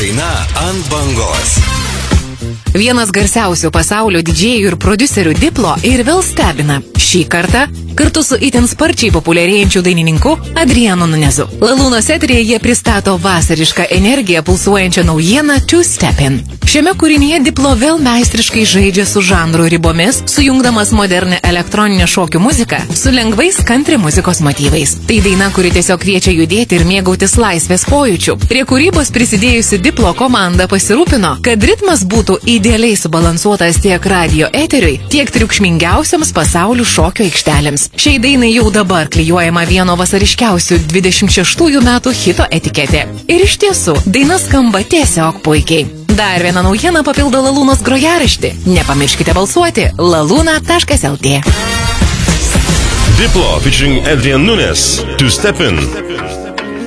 daina ant bangos. Vienas garsiausių pasaulio didžėjų ir prodiuserių Diplo ir vėl stebina. Šį kartą kartu su itin sparčiai populiarėjančiu dainininku Adrianu Nunezu. Lalūnos eteryje jie pristato vasarišką energiją pulsuojančią naujieną Two Step In. Šiame kūrinyje Diplo vėl meistriškai žaidžia su žanrų ribomis, sujungdamas modernę elektroninę šokių muziką su lengvais country muzikos motyvais. Tai daina, kuri tiesiog kviečia judėti ir mėgautis laisvės pojūčių. Prie kūrybos prisidėjusi Diplo komanda pasirūpino, kad ritmas būtų idealiai subalansuotas tiek radio eteriui, tiek triukšmingiausiams pasaulių šokio aikštelėms. Šiai dainai jau dabar klijuojama vieno vasariškiausių 26 metų hito etiketė. Ir iš tiesų, daina skamba tiesiog puikiai. Dar viena naujiena papildo Lalūnos grojaraštį. Nepamirškite balsuoti laluna.lt. Diplo featuring Adrian Nunes, Two Step In.